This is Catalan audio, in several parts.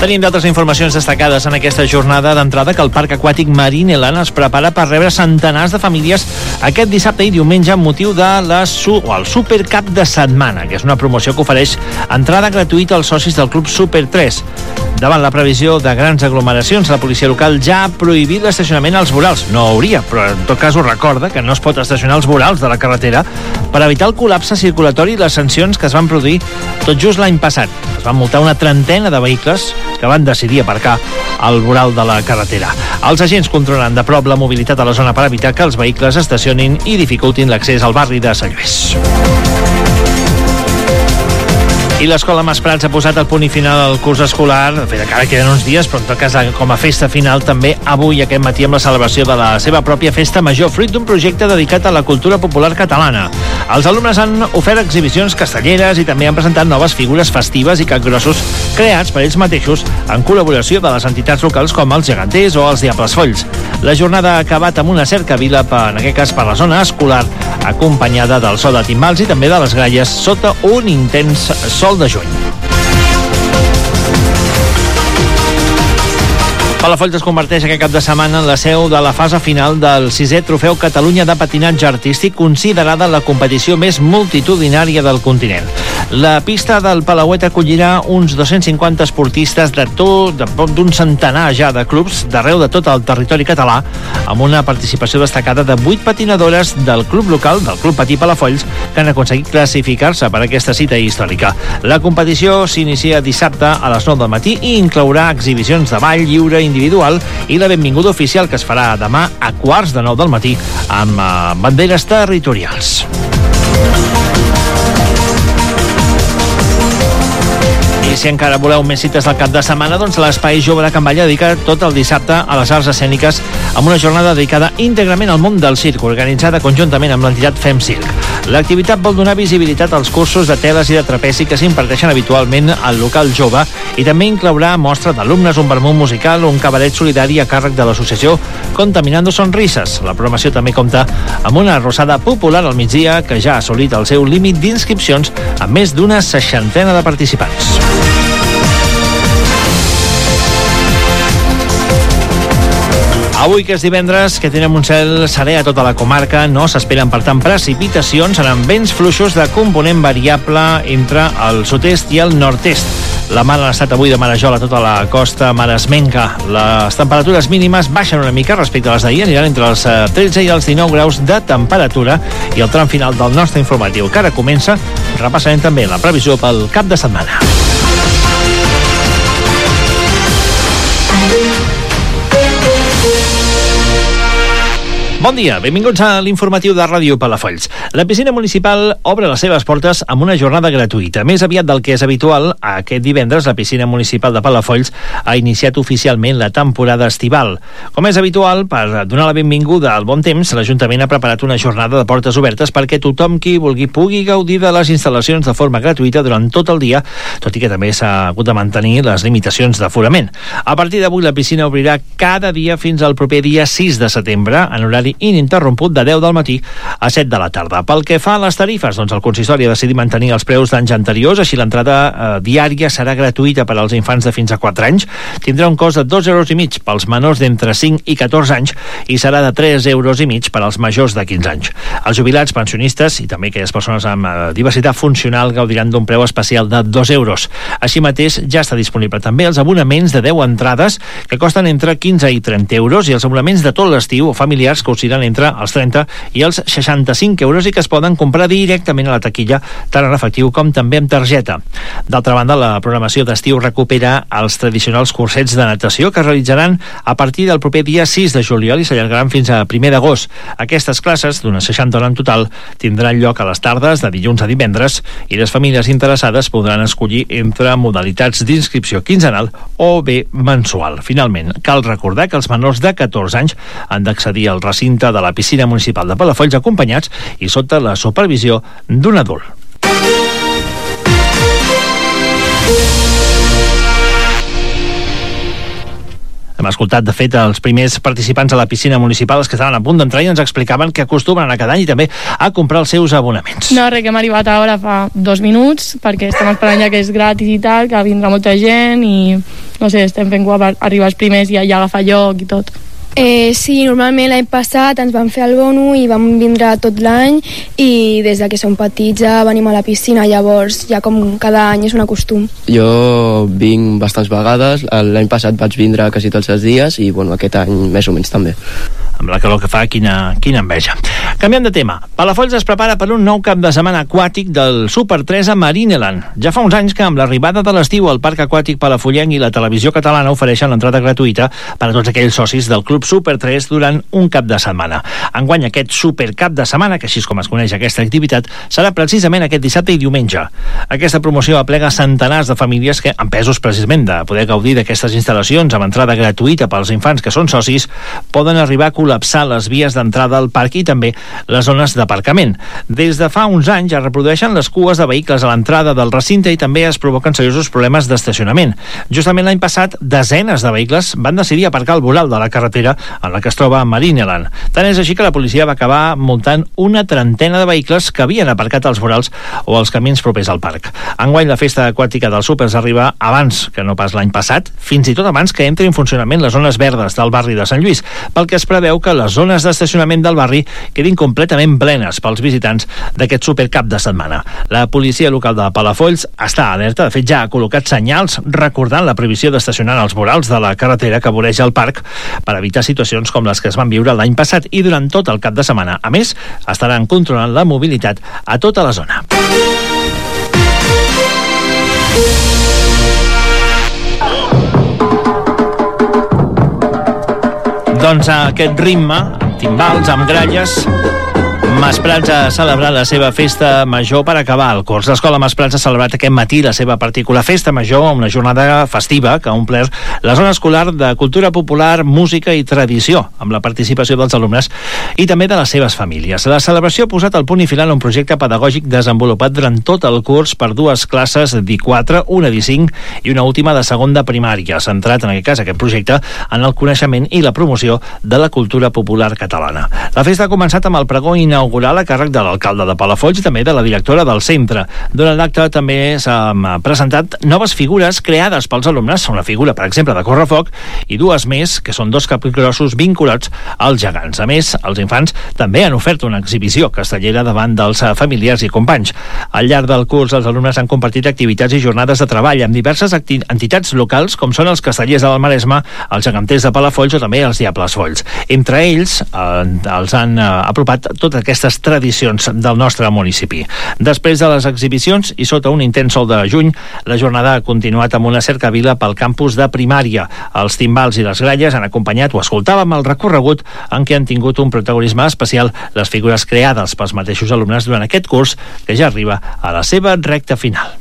Tenim d'altres informacions destacades en aquesta jornada. D'entrada, que el Parc Aquàtic Marineland es prepara per rebre centenars de famílies aquest dissabte i diumenge amb motiu de el Super Cap de Setmana, que és una promoció que ofereix entrada gratuïta als socis del Club Super 3. Davant la previsió de grans aglomeracions, la policia local ja ha prohibit l'estacionament als vorals. No hauria, però en tot cas ho recorda, que no es pot estacionar als vorals de la carretera per evitar el col·lapse circulatori i les sancions que es van produir tot just l'any passat. Es van multar una trentena de vehicles que van decidir aparcar al voral de la carretera. Els agents controlaran de prop la mobilitat a la zona per evitar que els vehicles estacionin i dificultin l'accés al barri de Sant Lluís. I l'Escola Mas Prats ha posat el punt i final al curs escolar. De fet, encara queden uns dies, però en tot cas com a festa final també avui, aquest matí, amb la celebració de la seva pròpia festa major, fruit d'un projecte dedicat a la cultura popular catalana. Els alumnes han ofert exhibicions castelleres i també han presentat noves figures festives i capgrossos creats per ells mateixos en col·laboració de les entitats locals com els Geganters o els Diables Folls. La jornada ha acabat amb una cercavila, en aquest cas per la zona escolar, acompanyada del so de timbals i també de les gralles sota un intens sol de juny. Palafolls es converteix aquest cap de setmana en la seu de la fase final del 6è Trofeu Catalunya de Patinatge Artístic, considerada la competició més multitudinària del continent. La pista del Palauet acollirà uns 250 esportistes d'un centenar ja de clubs d'arreu de tot el territori català, amb una participació destacada de 8 patinadores del club local, del Club Patí Palafolls, que han aconseguit classificar-se per aquesta cita històrica. La competició s'inicia dissabte a les 9 del matí i inclourà exhibicions de ball lliure individual i la benvinguda oficial, que es farà demà a 8:45 del matí amb banderes territorials. I si encara voleu més cites del cap de setmana, doncs l'Espai Jove de Can Balla dedica tot el dissabte a les arts escèniques amb una jornada dedicada íntegrament al món del circ, organitzada conjuntament amb l'entitat Fem Circ. L'activitat vol donar visibilitat als cursos de teles i de trapezi que s'imparteixen habitualment al local jove i també inclourà mostra d'alumnes, un vermut musical o un cabaret solidari a càrrec de l'associació Contaminando Sonrises. La programació també compta amb una arrossada popular al migdia que ja ha assolit el seu límit d'inscripcions amb més d'una 60 de participants. Avui, que és divendres, que tenim un cel serè a tota la comarca, no s'esperen, per tant, precipitacions, seran vents fluixos de component variable entre el sud-est i el nord-est. La mar ha estat avui de marejol a tota la costa maresmenca. Les temperatures mínimes baixen una mica respecte a les d'ahir, aniran entre els 13 i els 19 graus de temperatura, i el tram final del nostre informatiu, que ara comença, repassarem també la previsió pel cap de setmana. Bon dia, benvinguts a l'informatiu de Ràdio Palafolls. La piscina municipal obre les seves portes amb una jornada gratuïta. Més aviat del que és habitual, aquest divendres la piscina municipal de Palafolls ha iniciat oficialment la temporada estival. Com és habitual, per donar la benvinguda al bon temps, l'Ajuntament ha preparat una jornada de portes obertes perquè tothom qui vulgui pugui gaudir de les instal·lacions de forma gratuïta durant tot el dia, tot i que també s'ha hagut de mantenir les limitacions d'aforament. A partir d'avui, la piscina obrirà cada dia fins al proper dia 6 de setembre, en horari ininterromput de 10 del matí a 7 de la tarda. Pel que fa a les tarifes, doncs el consistori ha decidit mantenir els preus d'anys anteriors, així l'entrada diària serà gratuïta per als infants de fins a 4 anys, tindrà un cost de 2,5 € pels menors d'entre 5 i 14 anys i serà de 3,5 € per als majors de 15 anys. Els jubilats, pensionistes i també aquelles persones amb diversitat funcional gaudiran d'un preu especial de 2 €. Així mateix, ja està disponible també els abonaments de 10 entrades que costen entre 15 i 30 € i els abonaments de tot l'estiu o familiars que oscil·len entre els 30 i els 65 € i que es poden comprar directament a la taquilla, tant en efectiu com també amb targeta. D'altra banda, la programació d'estiu recupera els tradicionals cursets de natació que es realitzaran a partir del proper dia 6 de juliol i s'allargaran fins a 1 d'agost. Aquestes classes, d'unes 60 hores en total, tindran lloc a les tardes de dilluns a divendres i les famílies interessades podran escollir entre modalitats d'inscripció quinzenal o bé mensual. Finalment, cal recordar que els menors de 14 anys han d'accedir al recinte de la piscina municipal de Palafolls acompanyats i sota la supervisió d'un adult. Hem escoltat, de fet, els primers participants a la piscina municipal, els que estaven a punt d'entrar, i ens explicaven que acostumen a anar cada any i també a comprar els seus abonaments. No, res, que hem arribat ara fa 2 minuts, perquè estem esperant ja que és gratis i tal, que vindrà molta gent i no sé, estem fent arribar els primers i ja agafar lloc i tot. Sí, normalment l'any passat ens van fer el bono i vam vindre tot l'any i des de que som petits ja venim a la piscina, llavors ja com cada any és un costum. Jo vinc bastants vegades, l'any passat vaig vindre quasi tots els dies i bueno, aquest any més o menys també. Amb la calor que fa, quina enveja. Canviant de tema, Palafolls es prepara per un nou cap de setmana aquàtic del Super 3 a Marineland. Ja fa uns anys que amb l'arribada de l'estiu el Parc Aquàtic Palafollenc i la televisió catalana ofereixen l'entrada gratuïta per a tots aquells socis del Club Super 3 durant un cap de setmana. Enguany aquest Super Cap de Setmana, que així és com es coneix aquesta activitat, serà precisament aquest dissabte i diumenge. Aquesta promoció aplega centenars de famílies que, empesos precisament de poder gaudir d'aquestes instal·lacions amb entrada gratuïta pels infants que són socis, poden arribar a col·lapsar les vies d'entrada al parc i també les zones d'aparcament. Des de fa uns anys es reprodueixen les cues de vehicles a l'entrada del recinte i també es provoquen seriosos problemes d'estacionament. Justament l'any passat, desenes de vehicles van decidir aparcar al voral de la carretera en la que es troba a Marineland. Tant és així que la policia va acabar multant una trentena de vehicles que havien aparcat als vorals o als camins propers al parc. Enguany la festa aquàtica dels Supers arriba abans que no pas l'any passat, fins i tot abans que entri en funcionament les zones verdes del barri de Sant Lluís, pel que es preveu que les zones d'estacionament del barri quedin completament plenes pels visitants d'aquest supercap de setmana. La policia local de Palafolls està alerta, de fet ja ha col·locat senyals recordant la prohibició d'estacionar als vorals de la carretera que voreja el parc per evitar situacions com les que es van viure l'any passat i durant tot el cap de setmana. A més, estaran controlant la mobilitat a tota la zona. Doncs a aquest ritme, amb timbals, amb gralles, Masprats ha celebrat la seva festa major per acabar el curs. L'Escola Masprats ha celebrat aquest matí la seva particular festa major, una jornada festiva que ha omplert la zona escolar de cultura popular, música i tradició, amb la participació dels alumnes i també de les seves famílies. La celebració ha posat el punt i final a un projecte pedagògic desenvolupat durant tot el curs per dues classes d'I4, una d'I5 i una última de segon de primària, centrat en aquest cas aquest projecte en el coneixement i la promoció de la cultura popular catalana. La festa ha començat amb el pregó inaugural a càrrec de l'alcalde de Palafolls i també de la directora del centre. Durant l'acte també s'han presentat noves figures creades pels alumnes, una figura, per exemple, de correfoc i dues més, que són dos capgrossos vinculats als gegants. A més, els infants també han ofert una exhibició castellera davant dels familiars i companys. Al llarg del curs, els alumnes han compartit activitats i jornades de treball amb diverses entitats locals, com són els castellers del Maresme, els geganters de Palafolls o també els Diables Folls. Entre ells, els han apropat totes aquestes tradicions del nostre municipi. Després de les exhibicions i sota un intens sol de juny, la jornada ha continuat amb una cercavila pel campus de primària. Els timbals i les gralles han acompanyat o escoltàvem el recorregut en què han tingut un protagonisme especial les figures creades pels mateixos alumnes durant aquest curs que ja arriba a la seva recta final.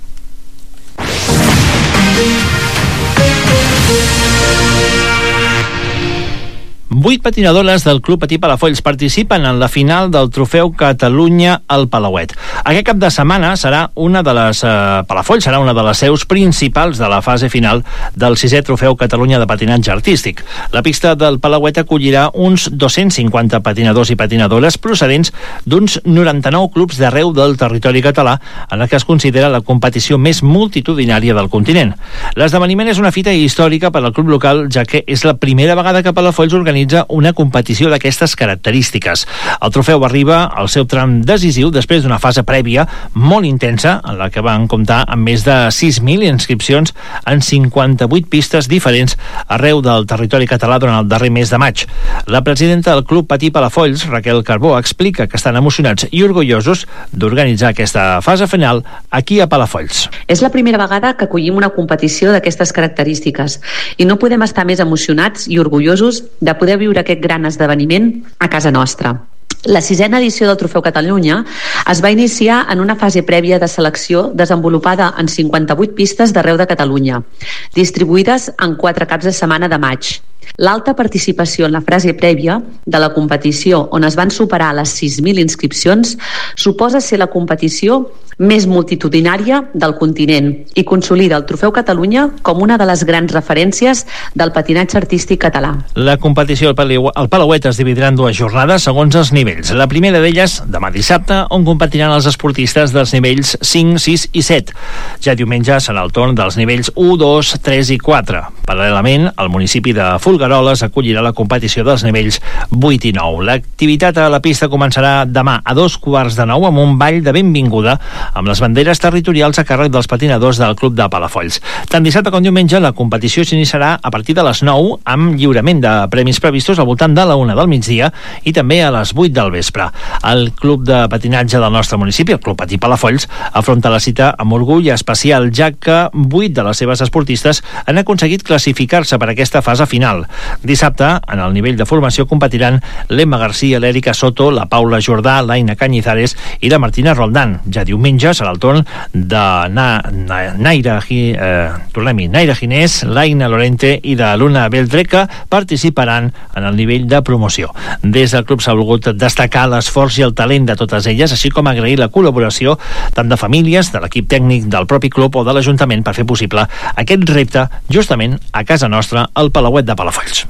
Vuit patinadores del Club Patí Palafolls participen en la final del Trofeu Catalunya al Palauet. Aquest cap de setmana serà una de les Palafolls serà una de les seus principals de la fase final del 6è Trofeu Catalunya de patinatge artístic. La pista del Palauet acollirà uns 250 patinadors i patinadores procedents d'uns 99 clubs d'arreu del territori català, en el que es considera la competició més multitudinària del continent. L'esdeveniment és una fita històrica per al club local, ja que és la primera vegada que Palafolls organitza una competició d'aquestes característiques. El trofeu arriba al seu tram decisiu després d'una fase prèvia molt intensa, en la que van comptar amb més de 6.000 inscripcions en 58 pistes diferents arreu del territori català durant el darrer mes de maig. La presidenta del Club Patí Palafolls, Raquel Carbó, explica que estan emocionats i orgullosos d'organitzar aquesta fase final aquí a Palafolls. És la primera vegada que acollim una competició d'aquestes característiques i no podem estar més emocionats i orgullosos de poder viure aquest gran esdeveniment a casa nostra. La 6a edició del Trofeu Catalunya es va iniciar en una fase prèvia de selecció desenvolupada en 58 pistes d'arreu de Catalunya, distribuïdes en 4 caps de setmana de maig. L'alta participació en la fase prèvia de la competició, on es van superar les 6.000 inscripcions, suposa ser la competició més multitudinària del continent i consolida el Trofeu Catalunya com una de les grans referències del patinatge artístic català. La competició al Palauet es dividirà en 2 jornades segons els nivells. La primera d'elles, demà dissabte, on competiran els esportistes dels nivells 5, 6 i 7. Ja diumenge serà el torn dels nivells 1, 2, 3 i 4. Paral·lelament, el municipi de Folgueroles acollirà la competició dels nivells 8 i 9. L'activitat a la pista començarà demà a 8:45 amb un ball de benvinguda amb les banderes territorials a càrrec dels patinadors del Club de Palafolls. Tant dissabte com diumenge la competició s'iniciarà a partir de les 9 amb lliurament de premis previstos al voltant de la 1 del migdia i també a les 8 del vespre. El Club de Patinatge del nostre municipi, el Club Patí Palafolls, afronta la cita amb orgull especial, ja que 8 de les seves esportistes han aconseguit classificar-se per aquesta fase final. Dissabte, en el nivell de formació competiran l'Emma Garcia, l'Èrica Soto, la Paula Jordà, l'Aina Cañizares i la Martina Roldán. Ja diumenge serà el torn de Naira Ginés, l'Aina Lorente i de Luna Beltre, que participaran en el nivell de promoció. Des del club s'ha volgut destacar l'esforç i el talent de totes elles, així com agrair la col·laboració tant de famílies, de l'equip tècnic del propi club o de l'Ajuntament per fer possible aquest repte justament a casa nostra, al Palauet de Palafolls.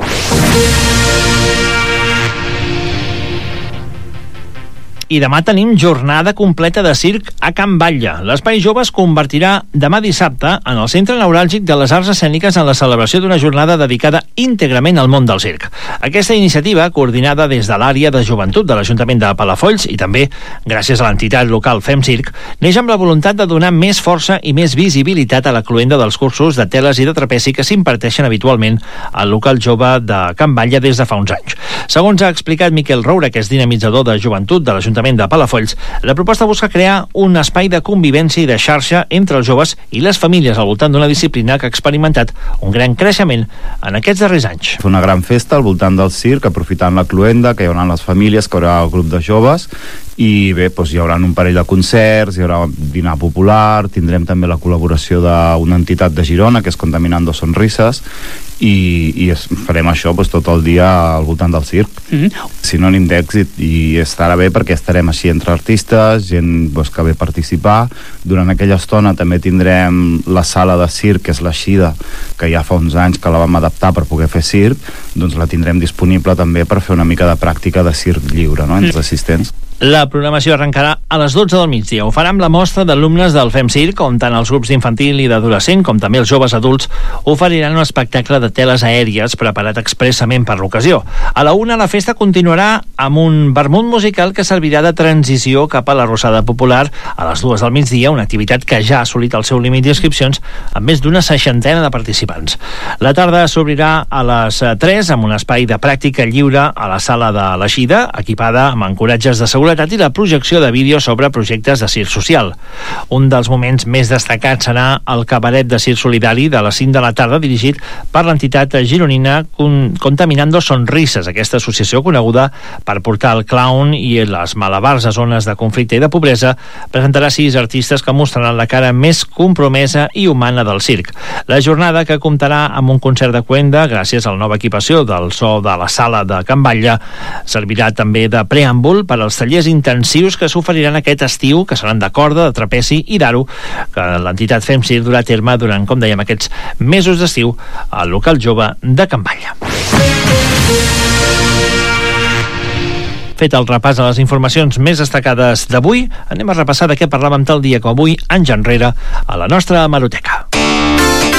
I demà tenim jornada completa de circ a Can Batlle. L'Espai Jove es convertirà demà dissabte en el centre neuràlgic de les arts escèniques en la celebració d'una jornada dedicada íntegrament al món del circ. Aquesta iniciativa, coordinada des de l'àrea de joventut de l'Ajuntament de Palafolls i també gràcies a l'entitat local Fem Circ, neix amb la voluntat de donar més força i més visibilitat a la cloenda dels cursos de teles i de trapezi que s'imparteixen habitualment al local jove de Can Batlle des de fa uns anys. Segons ha explicat Miquel Roura, que és dinamitzador de joventut de l'Ajuntament de Palafolls, la proposta busca crear un espai de convivència i de xarxa entre els joves i les famílies al voltant d'una disciplina que ha experimentat un gran creixement en aquests darrers anys. Fer una gran festa al voltant del circ, aprofitant la cloenda, que hi haurà les famílies, que hi haurà el grup de joves, i bé, doncs hi haurà un parell de concerts, hi haurà dinar popular, tindrem també la col·laboració d'una entitat de Girona, que és Contaminando Sonrises, i farem això doncs, tot el dia al voltant del circ. Sinònim d'èxit, i estarà bé perquè estarem així entre artistes, gent doncs, que ve a participar. Durant aquella estona també tindrem la sala de circ, que és la Xida, que ja fa uns anys que la vam adaptar per poder fer circ, doncs la tindrem disponible també per fer una mica de pràctica de circ lliure, no?, entre els assistents. La programació arrencarà a les 12 del migdia. Ho farà amb la mostra d'alumnes del Fem Circ, on tant els grups d'infantil i d'adolescent com també els joves adults oferiran un espectacle de teles aèries preparat expressament per l'ocasió. A la 1 la festa continuarà amb un vermut musical que servirà de transició cap a la Rosada Popular a les 2 del migdia, una activitat que ja ha assolit el seu límit d'inscripcions amb més d'una 60 de participants. La tarda s'obrirà a les 3 amb un espai de pràctica lliure a la sala de la Xida, equipada amb encoratges de seguretat i la projecció de vídeos sobre projectes de circ social. Un dels moments més destacats serà el cabaret de circ solidari de les 5 de la tarda, dirigit per l'entitat gironina Contaminando Sonrises. Aquesta associació, coneguda per portar el clown i les malabars a zones de conflicte i de pobresa, presentarà 6 artistes que mostraran la cara més compromesa i humana del circ. La jornada, que comptarà amb un concert de cloenda gràcies a la nova equipació del so de la sala de Can Batlle, servirà també de preàmbul per als tallers intensius que s'oferiran aquest estiu, que seran de corda, de trapezi i d'aro, que l'entitat Fem Circ durà a terme durant, com dèiem, aquests mesos d'estiu al local jove de Can Batlle. Fet el repàs a les informacions més destacades d'avui, anem a repassar de què parlàvem tal dia com avui, anys enrere, a la nostra hemeroteca.